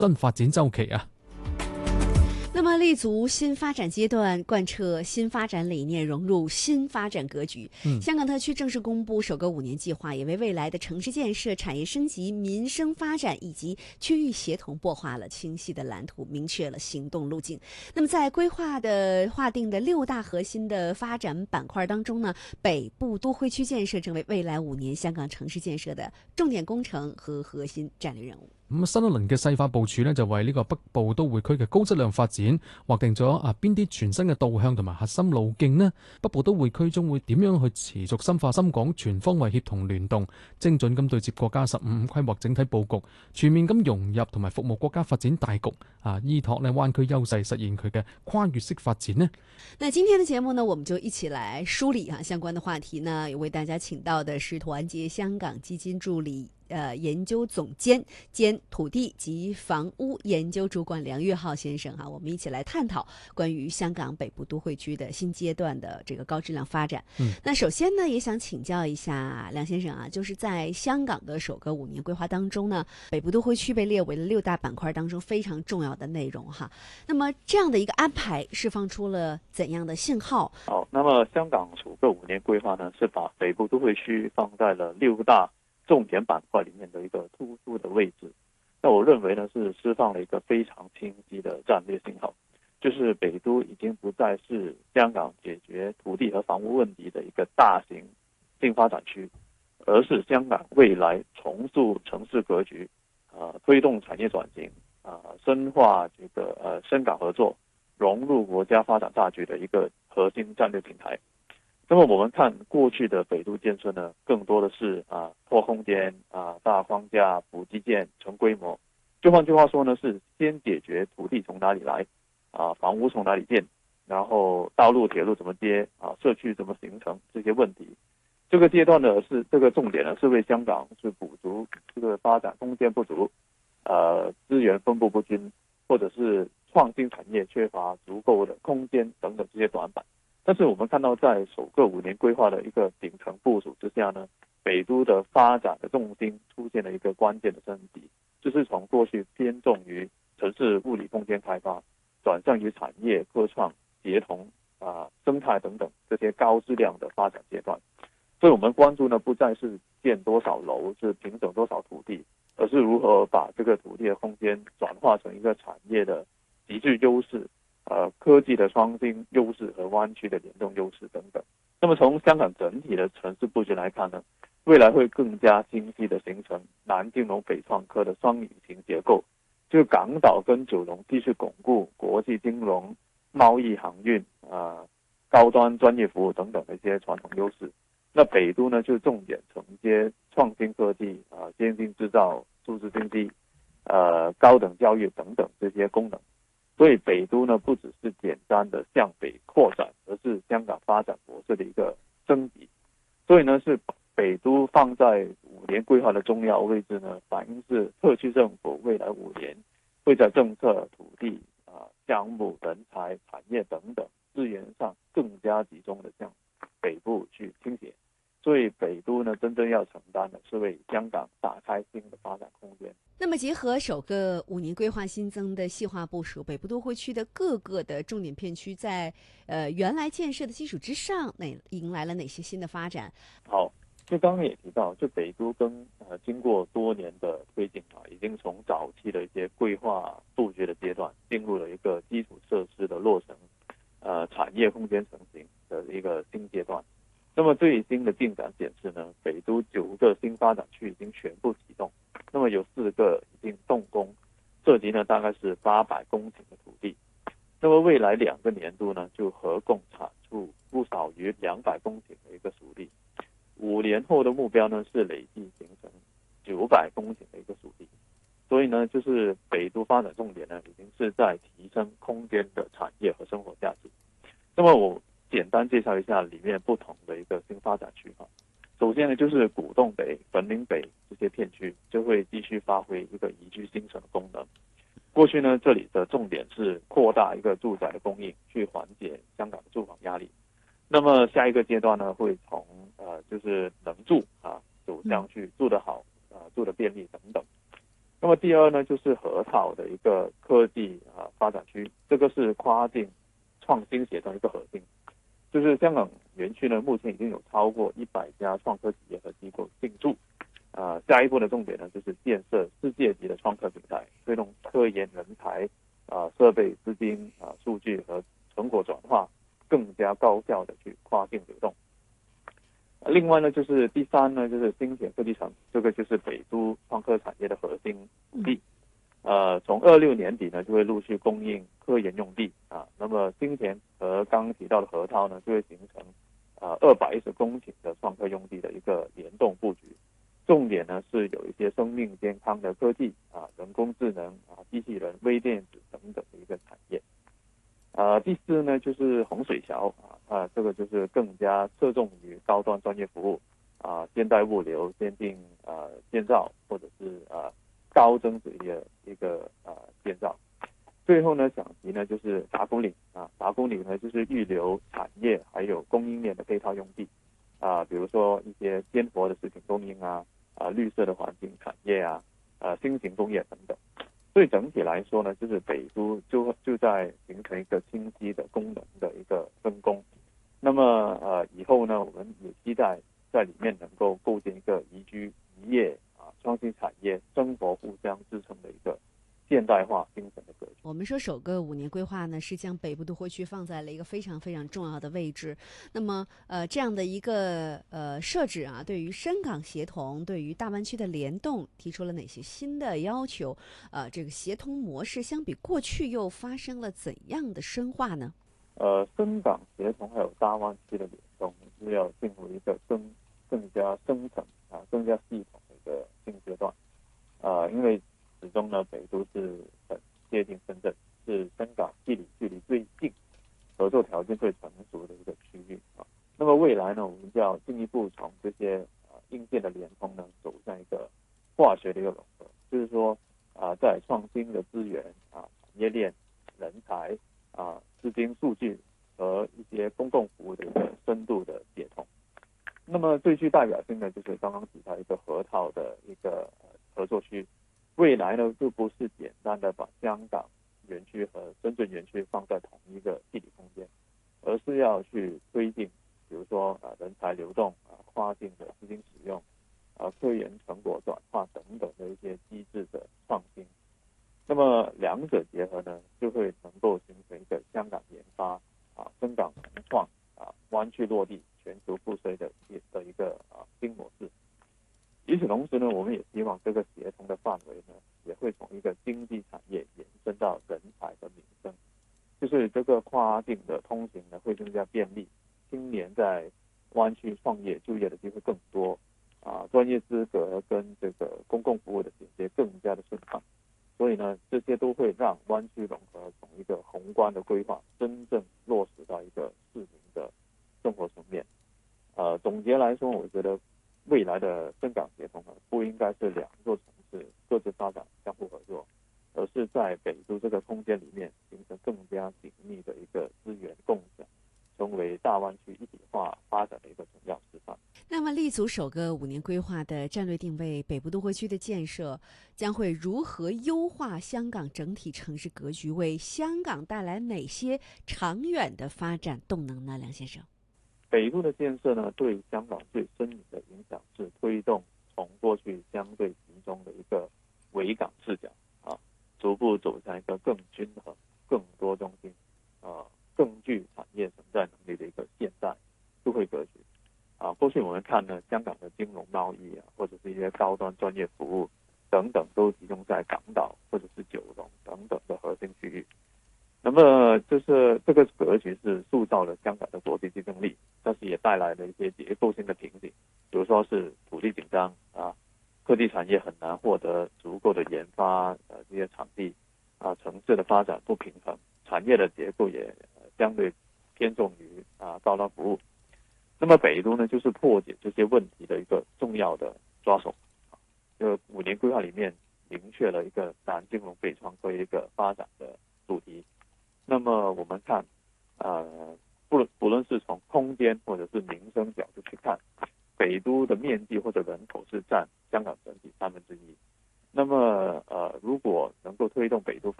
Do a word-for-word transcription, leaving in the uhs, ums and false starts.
新發展週期啊。 那麼立足新發展階段，貫徹新發展理念，融入新發展格局。嗯、香港特區正式公布首個五年計劃，也為未來的城市建設、產業升級、民生發展以及區域協同擘畫了清晰的藍圖，明確了行動路徑。那麼在規劃的劃定的六大核心的發展板塊當中呢，北部都會區建設成為未來五年香港城市建設的重點工程和核心戰略任務。 咁新一輪嘅細化部署呢，就為呢個北部都會區嘅高質量發展劃定咗啊邊啲全新嘅導向同埋核心路徑呢？北部都會區中會點樣去持續深化深港全方位協同聯動，精準咁對接國家十五五規劃整體佈局，全面咁融入同埋服務國家發展大局啊！依託呢灣區優勢，實現佢嘅跨越式發展呢？ 那今天的節目呢，我們就一起來梳理啊相關的話題呢，也為大家請到的是團結香港基金助理呃研究總監兼土地及房屋研究主管梁岳浩先生哈、啊，我們一起來探討關於香港北部都會區的新階段的這個高質量發展。嗯，那首先呢，也想請教一下梁先生啊，就是在香港的首個五年規劃當中呢，北部都會區被列為了六大板塊當中非常重要的內容哈。那麼這樣的一個安排釋放出了怎樣的信號？ 好，那麼香港首個五年規劃呢，是把北部都會區放在了六大重點板塊裡面的一個突出的位置。那我認為呢，是釋放了一個非常清晰的戰略信號，就是北都已經不再是香港解決土地和房屋問題的一個大型新發展區，而是香港未來重塑城市格局、呃、推動產業轉型、呃、深化這個呃深港合作、融入國家發展大局的一個核心戰略平台。那麼我們看過去的北都建設呢，更多的是啊拓空間啊大框架補基建成規模。就換句話說呢，是先解決土地從哪裡來，啊房屋從哪裡建，然後道路鐵路怎麼接，啊社區怎麼形成這些問題。這個階段呢是這個重點呢是為香港是補足這個發展空間不足，呃資源分布不均，或者是創新產業缺乏足夠的空間等等這些短板。但是我們看到在首個五年規劃的一個頂層部署之下呢，北都的發展的重心出現了一個關鍵的升級，就是從過去偏重於城市物理空間開發，轉向於產業科創協同啊生態等等這些高質量的發展階段。所以我們關注呢不再是建多少樓，是平整多少土地，而是如何把這個土地的空間轉化成一個產業的極具優勢，呃，科技的創新優勢和灣區的聯動優勢等等。那麼從香港整體的城市布局來看呢，未來會更加清晰的形成南金融北創科的雙引擎結構，就港島跟九龍繼續鞏固國際金融、貿易航運、啊、呃、高端專業服務等等的一些傳統優勢。那北都呢就重點承接創新科技、啊、呃、先進製造、數字經濟、呃高等教育等等這些功能。所以北都呢不只是簡單的向北擴展，而是香港發展模式的一個升級。所以呢是北都放在五年規劃的重要位置呢，反映是特區政府未來五年會在政策、土地、啊項目、人才、產業等等資源上更加集中的向北部去傾斜。所以北都呢真正要承擔的是為香港打開新的發展空間。 那麼結合首個五年規劃新增的細化部署，北部都會區的各個的重點片區在呃原來建設的基礎之上，哪迎來了哪些新的發展？ 好，就剛剛也提到，就北都跟呃經過多年的推進啊，已經從早期的一些規劃布局的階段，進入了一個基礎設施的落成，呃產業空間成型的一個新階段。那麼最新的進展顯示呢，北都九個新發展區已經全部啟動，那麼有四個已經動工，涉及呢大概是八百公頃的土地。那麼未來兩個年度呢，就合共產出不少於兩百公頃的一個屬地。五年後的目標呢，是累計形成九百公頃的一個屬地。所以呢，就是北都發展重點呢，已經是在提升空間的產業和生活價值。那麼我簡單介紹一下裡面不同的一個新發展區哈。首先呢，就是古洞北、粉嶺北這些片區就會繼續發揮一個宜居新城的功能。過去呢，這裡的重點是擴大一個住宅的供應，去緩解香港的住房壓力。那麼下一個階段呢，會從呃就是能住啊走向去住得好啊住得便利等等。 那么第二呢，就是河套的一个科技啊发展区，这个是跨境创新协同一个核心。就是香港园区呢，目前已经有超过一百家创科企业和机构进驻。啊、呃，下一步的重点呢，就是建设世界级的创科平台，推动科研人才、啊、呃、设备、资金、啊、呃、数据和成果转化更加高效的去跨境流动。另外呢，就是第三呢，就是新田科技城，这个就是北都创科产业的核心地。呃，从二六年底呢，就会陆续供应科研用地啊。那么新田和刚刚提到的河套呢，就会形成呃二百一十公顷的创科用地的一个联动布局。重点呢是有一些生命健康的科技啊、人工智能啊、机器人、微电子等等的一个产业。呃，第四呢就是洪水桥啊，啊这个就是更加侧重于高端专业服务啊、现代物流、先进呃建造或者是呃高增值的一个呃建造。最后呢，想提呢就是达公岭啊，达公岭呢就是预留产业还有供应链的配套用地啊，比如说一些鲜活的食品供应啊，啊绿色的环境产业啊，啊新型工业等等。所以整体来说呢，就是北都就就在形成一个清晰的功能的一个分工。那么呃以后呢，我们也期待在里面能够构建一个宜居宜业啊创新产业生活互相支撑的一个现代化精神的格局。 我们说首个五年规划呢，是将北部都会区放在了一个非常非常重要的位置。那么，呃，这样的一个呃设置啊，对于深港协同、对于大湾区的联动，提出了哪些新的要求？呃，这个协同模式相比过去又发生了怎样的深化呢？ 呃，深港协同还有大湾区的联动是要进入一个更更加深层啊、更加系统的一个新阶段。呃，因为始终呢，北都是很接近深圳，是香港地理距离最近、合作条件最成熟的一个区域啊。那么未来呢，我们就要进一步从这些呃硬件的联通呢，走向一个化学的一个融合，就是说啊、呃，在创新的资源啊、产业链、人才啊、资金、数据和一些公共服务的一个深度的协同。那么最具代表性的就是刚刚提到一个河套的一个呃合作区，未来呢就不是简单的把香港园区和深圳园区放在同一个地理空间，而是要去推进，比如说啊、呃、人才流动啊、呃、跨境的资金使用啊、呃、科研成果转化等等的一些机制的创新。那么两者结合呢，就会能够形成一个香港研发啊、深港同创啊、湾区落地、全球赋税的的一个啊新模式。与此同时呢，我们也希望这个协同的范围呢，也会从一个经济产业延伸到人才和民生，就是这个跨境的通行呢会更加便利，青年在湾区创业就业的机会更多啊，专业资格跟这个公共服务的衔接更加的顺畅。所以呢，这些都会让湾区融合从一个宏观的规划，真正落实到一个市民的生活层面。呃，总结来说，我觉得未来的深港协同呢，不应该是两座城市各自发展、相互合作，而是在北都这个空间里面形成更加紧密的一个资源共享，成为大湾区一体化发展的一个重要示范。 那么，立足首个五年规划的战略定位，北部都会区的建设将会如何优化香港整体城市格局，为香港带来哪些长远的发展动能呢？梁先生， 北都的建设呢，对香港最深远的影响是推动从过去相对集中的一个维港视角啊，逐步走向一个更均衡、更多中心啊、更具产业承载能力的一个现代都会格局。啊，过去我们看呢，香港的金融贸易啊，或者是一些高端专业服务等等，都集中在港岛或者是九龙等等的核心区域。那么，就是这个格局是塑造了香港的国际竞争力，但是也带来了一些结构性的瓶颈，比如说是土地紧张啊，科技产业很难获得足够的研发呃这些场地啊，城市的发展不平衡，产业的结构也、呃、相对偏重于啊高端服务。那么北都呢，就是破解这些问题的一个重要的抓手。就五年规划里面明确了一个南金融北创科一个发展的主题。那么我们看，呃，不论不论是从空间或者是民生角度去看，北都的面积或者人口是占香港整体三分之一， 那么呃，如果能够推动北都